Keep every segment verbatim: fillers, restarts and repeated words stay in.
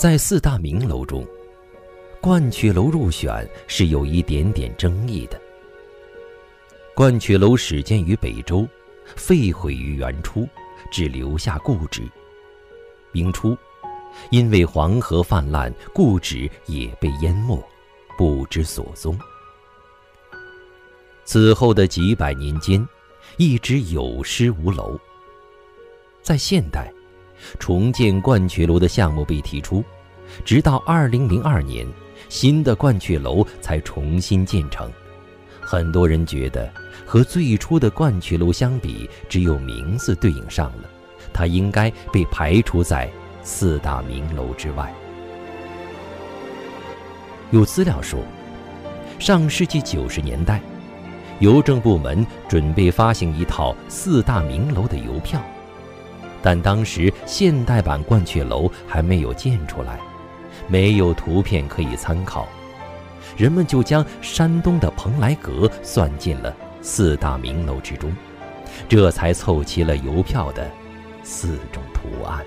在四大名楼中，鹳雀楼入选是有一点点争议的。鹳雀楼始建于北周，废毁于元初，只留下故址。明初，因为黄河泛滥，故址也被淹没，不知所踪。此后的几百年间，一直有诗无楼。在现代，重建鹳雀楼的项目被提出，直到二零零二年，新的鹳雀楼才重新建成。很多人觉得和最初的鹳雀楼相比，只有名字对应上了，它应该被排除在四大名楼之外。有资料说，上世纪九十年代，邮政部门准备发行一套四大名楼的邮票，但当时现代版鹳雀楼还没有建出来，没有图片可以参考，人们就将山东的蓬莱阁算进了四大名楼之中，这才凑齐了邮票的四种图案。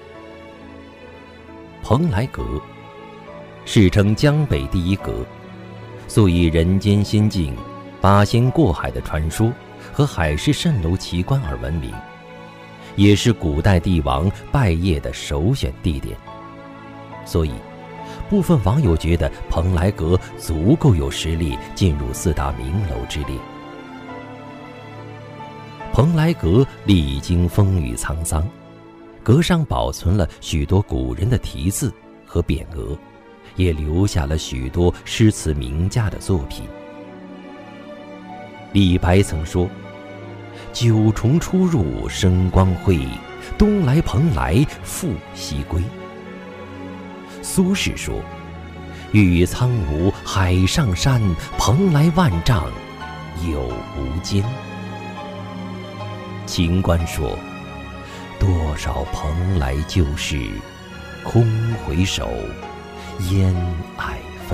蓬莱阁世称江北第一阁，素以人间仙境、八仙过海的传说和海市蜃楼奇观而闻名，也是古代帝王拜谒的首选地点。所以部分网友觉得蓬莱阁足够有实力进入四大名楼之列。蓬莱阁历经风雨沧桑，阁上保存了许多古人的题字和匾额，也留下了许多诗词名家的作品。李白曾说：“九重出入生光辉，东来蓬莱复西归。”苏轼说：“玉苍梧海上山，蓬莱万丈有无间。”秦观说：“多少蓬莱旧事，空回首，烟霭